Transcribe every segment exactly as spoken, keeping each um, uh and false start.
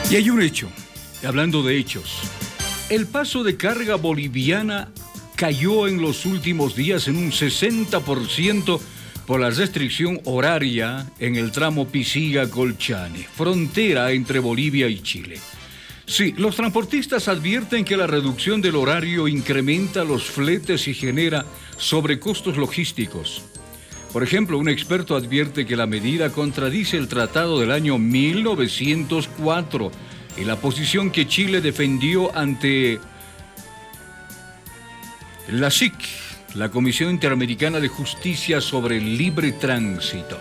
Y hay un hecho, hablando de hechos. El paso de carga boliviana cayó en los últimos días en un sesenta por ciento por la restricción horaria en el tramo Pisiga-Colchane, frontera entre Bolivia y Chile. Sí, los transportistas advierten que la reducción del horario incrementa los fletes y genera sobrecostos logísticos. Por ejemplo, un experto advierte que la medida contradice el tratado del año mil novecientos cuatro y la posición que Chile defendió ante la S I C, la Comisión Interamericana de Justicia sobre el Libre Tránsito.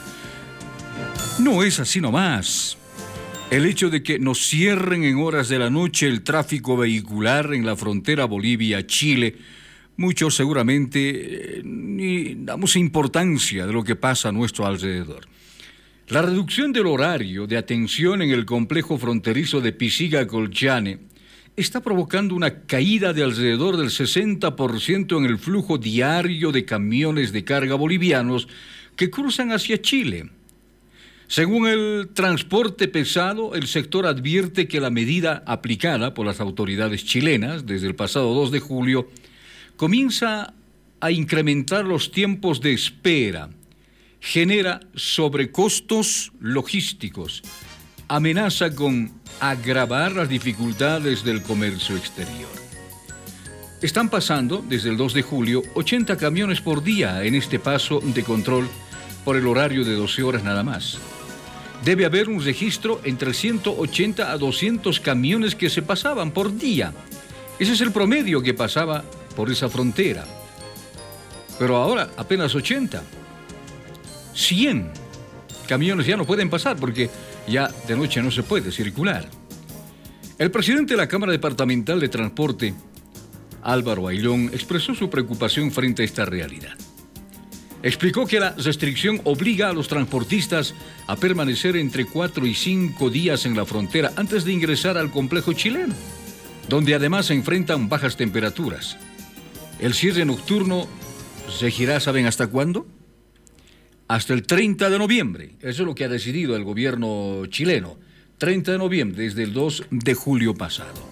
No es así nomás. El hecho de que nos cierren en horas de la noche el tráfico vehicular en la frontera Bolivia-Chile, muchos seguramente eh, ni damos importancia de lo que pasa a nuestro alrededor. La reducción del horario de atención en el complejo fronterizo de Pisiga-Colchane está provocando una caída de alrededor del sesenta por ciento en el flujo diario de camiones de carga bolivianos que cruzan hacia Chile. Según el transporte pesado, el sector advierte que la medida aplicada por las autoridades chilenas desde el pasado dos de julio comienza a incrementar los tiempos de espera, genera sobrecostos logísticos, amenaza con agravar las dificultades del comercio exterior. Están pasando, desde el dos de julio, ochenta camiones por día en este paso de control por el horario de doce horas nada más. Debe haber un registro entre ciento ochenta a doscientos camiones que se pasaban por día. Ese es el promedio que pasaba por esa frontera. Pero ahora apenas ochenta. cien camiones ya no pueden pasar porque ya de noche no se puede circular. El presidente de la Cámara Departamental de Transporte, Álvaro Ayllón, expresó su preocupación frente a esta realidad. Explicó que la restricción obliga a los transportistas a permanecer entre cuatro y cinco días en la frontera antes de ingresar al complejo chileno, donde además se enfrentan bajas temperaturas. El cierre nocturno regirá, ¿saben hasta cuándo? Hasta el treinta de noviembre. Eso es lo que ha decidido el gobierno chileno. treinta de noviembre, desde el dos de julio pasado.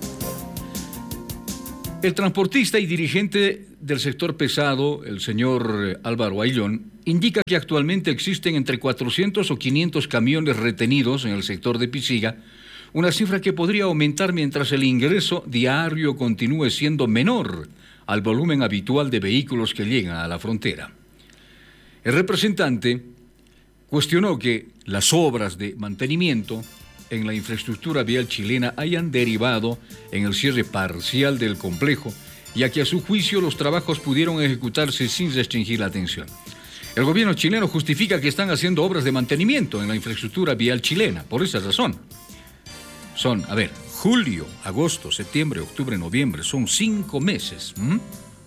El transportista y dirigente del sector pesado, el señor Álvaro Ayllón, indica que actualmente existen entre cuatrocientos o quinientos camiones retenidos en el sector de Pisiga, una cifra que podría aumentar mientras el ingreso diario continúe siendo menor al volumen habitual de vehículos que llegan a la frontera. El representante cuestionó que las obras de mantenimiento en la infraestructura vial chilena hayan derivado en el cierre parcial del complejo, ya que a su juicio los trabajos pudieron ejecutarse sin restringir la atención. El gobierno chileno justifica que están haciendo obras de mantenimiento en la infraestructura vial chilena, por esa razón. Son, a ver, julio, agosto, septiembre, octubre, noviembre, son cinco meses. ¿Mm?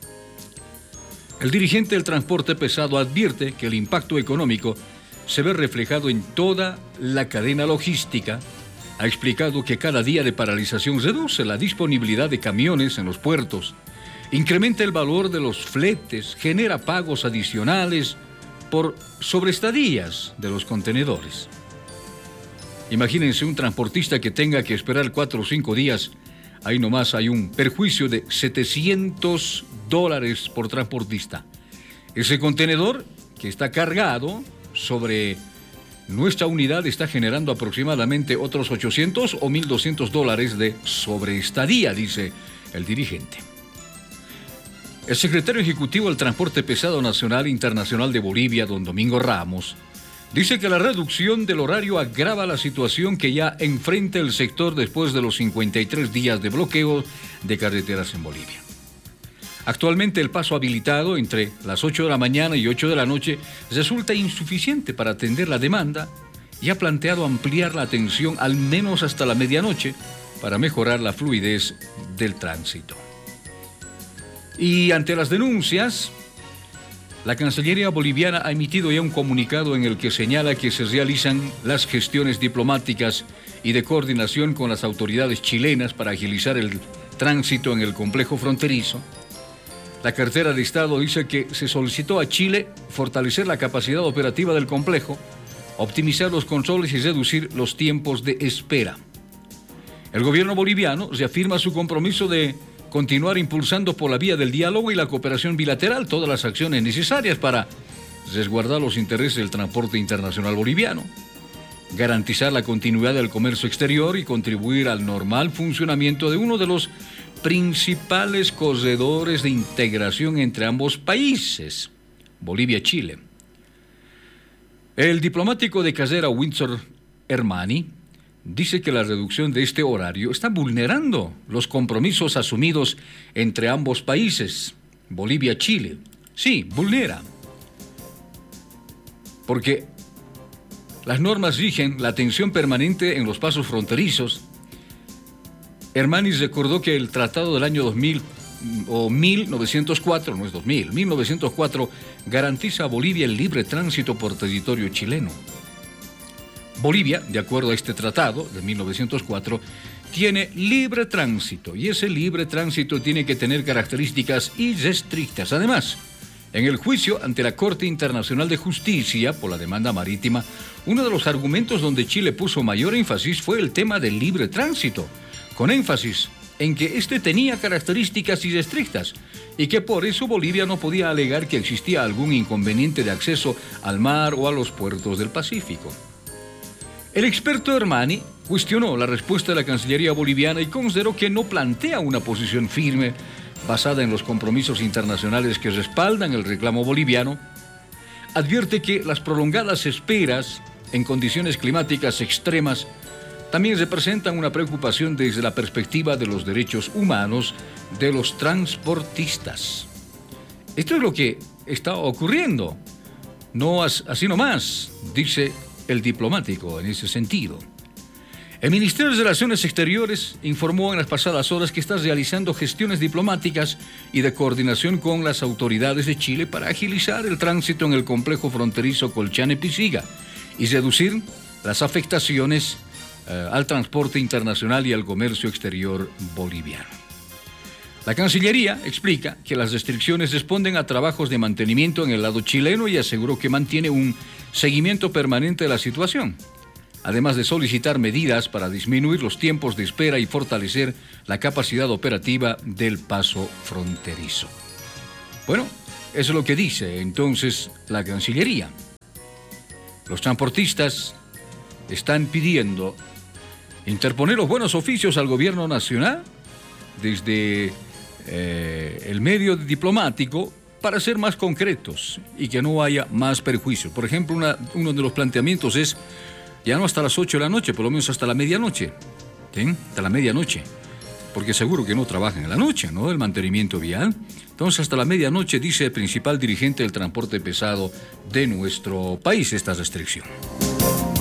El dirigente del transporte pesado advierte que el impacto económico se ve reflejado en toda la cadena logística. Ha explicado que cada día de paralización reduce la disponibilidad de camiones en los puertos, incrementa el valor de los fletes, genera pagos adicionales por sobreestadías de los contenedores. Imagínense un transportista que tenga que esperar cuatro o cinco días. Ahí nomás hay un perjuicio de setecientos dólares por transportista. Ese contenedor que está cargado sobre nuestra unidad está generando aproximadamente otros ochocientos o mil doscientos dólares de sobreestadía, dice el dirigente. El secretario ejecutivo del Transporte Pesado Nacional e Internacional de Bolivia, don Domingo Ramos, dice que la reducción del horario agrava la situación que ya enfrenta el sector después de los cincuenta y tres días de bloqueo de carreteras en Bolivia. Actualmente el paso habilitado entre las ocho de la mañana y ocho de la noche resulta insuficiente para atender la demanda y ha planteado ampliar la atención al menos hasta la medianoche para mejorar la fluidez del tránsito. Y ante las denuncias, la Cancillería boliviana ha emitido ya un comunicado en el que señala que se realizan las gestiones diplomáticas y de coordinación con las autoridades chilenas para agilizar el tránsito en el complejo fronterizo. La cartera de Estado dice que se solicitó a Chile fortalecer la capacidad operativa del complejo, optimizar los controles y reducir los tiempos de espera. El gobierno boliviano reafirma su compromiso de continuar impulsando por la vía del diálogo y la cooperación bilateral todas las acciones necesarias para resguardar los intereses del transporte internacional boliviano, garantizar la continuidad del comercio exterior y contribuir al normal funcionamiento de uno de los principales corredores de integración entre ambos países, Bolivia-Chile. El diplomático de carrera Windsor Hermani dice que la reducción de este horario está vulnerando los compromisos asumidos entre ambos países, Bolivia-Chile. Sí, vulnera. Porque las normas rigen la atención permanente en los pasos fronterizos. Hermani recordó que el tratado del año dos mil o mil novecientos cuatro, no es dos mil, mil novecientos cuatro, garantiza a Bolivia el libre tránsito por territorio chileno. Bolivia, de acuerdo a este tratado de mil novecientos cuatro, tiene libre tránsito y ese libre tránsito tiene que tener características irrestrictas. Además, en el juicio ante la Corte Internacional de Justicia por la demanda marítima, uno de los argumentos donde Chile puso mayor énfasis fue el tema del libre tránsito, con énfasis en que este tenía características irrestrictas y que por eso Bolivia no podía alegar que existía algún inconveniente de acceso al mar o a los puertos del Pacífico. El experto Hermani cuestionó la respuesta de la Cancillería boliviana y consideró que no plantea una posición firme basada en los compromisos internacionales que respaldan el reclamo boliviano. Advierte que las prolongadas esperas en condiciones climáticas extremas también representan una preocupación desde la perspectiva de los derechos humanos de los transportistas. Esto es lo que está ocurriendo. No así nomás, dice el diplomático en ese sentido. El Ministerio de Relaciones Exteriores informó en las pasadas horas que está realizando gestiones diplomáticas y de coordinación con las autoridades de Chile para agilizar el tránsito en el complejo fronterizo Colchane-Piciga y reducir las afectaciones eh, al transporte internacional y al comercio exterior boliviano. La Cancillería explica que las restricciones responden a trabajos de mantenimiento en el lado chileno y aseguró que mantiene un seguimiento permanente de la situación, además de solicitar medidas para disminuir los tiempos de espera y fortalecer la capacidad operativa del paso fronterizo. Bueno, eso es lo que dice entonces la Cancillería. Los transportistas están pidiendo interponer los buenos oficios al gobierno nacional desde eh, el medio diplomático para ser más concretos y que no haya más perjuicios. Por ejemplo, una, uno de los planteamientos es ya no hasta las ocho de la noche, por lo menos hasta la medianoche, ¿sí? Hasta la medianoche, porque seguro que no trabajan en la noche, ¿no? El mantenimiento vial. Entonces, hasta la medianoche, dice el principal dirigente del transporte pesado de nuestro país, esta restricción.